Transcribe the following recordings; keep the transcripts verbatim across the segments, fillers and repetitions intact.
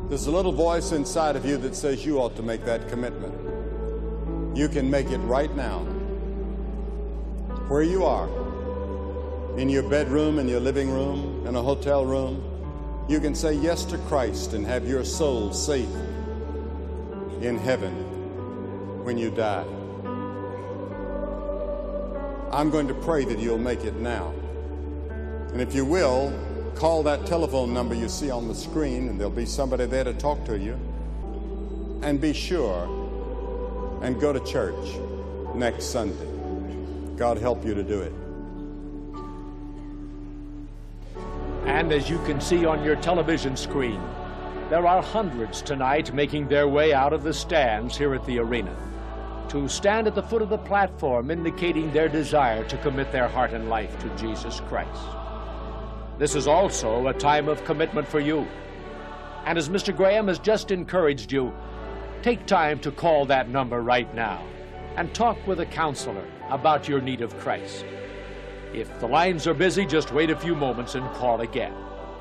There's a little voice inside of you that says you ought to make that commitment. You can make it right now. Where you are, in your bedroom, in your living room, in a hotel room, you can say yes to Christ and have your soul safe in heaven when you die. I'm going to pray that you'll make it now. And if you will, call that telephone number you see on the screen, and there'll be somebody there to talk to you. And be sure and go to church next Sunday. God help you to do it. And as you can see on your television screen, there are hundreds tonight making their way out of the stands here at the arena to stand at the foot of the platform, indicating their desire to commit their heart and life to Jesus Christ. This is also a time of commitment for you. And as Mister Graham has just encouraged you, take time to call that number right now and talk with a counselor about your need of Christ. If the lines are busy, just wait a few moments and call again.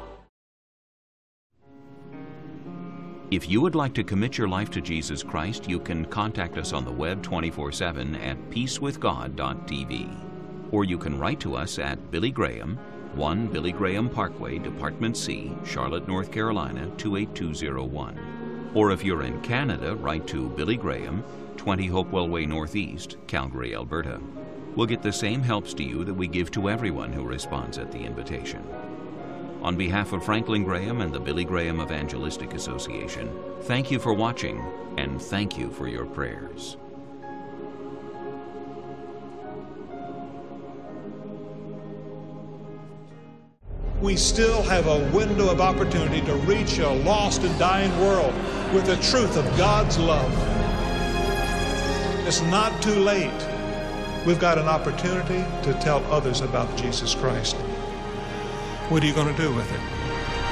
If you would like to commit your life to Jesus Christ, you can contact us on the web twenty-four seven at peace with god dot t v. Or you can write to us at Billy Graham, one Billy Graham Parkway, Department C, Charlotte, North Carolina, two eight two zero one. Or if you're in Canada, write to Billy Graham, twenty Hopewell Way Northeast, Calgary, Alberta. We'll get the same helps to you that we give to everyone who responds at the invitation. On behalf of Franklin Graham and the Billy Graham Evangelistic Association, thank you for watching, and thank you for your prayers. We still have a window of opportunity to reach a lost and dying world with the truth of God's love. It's not too late. We've got an opportunity to tell others about Jesus Christ. What are you going to do with it?